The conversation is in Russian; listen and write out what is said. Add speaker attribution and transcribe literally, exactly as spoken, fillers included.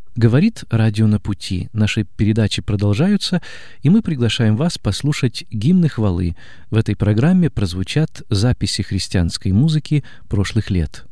Speaker 1: Говорит радио «На пути». Наши передачи продолжаются, и мы приглашаем вас послушать гимны хвалы. В этой программе прозвучат записи христианской музыки прошлых лет.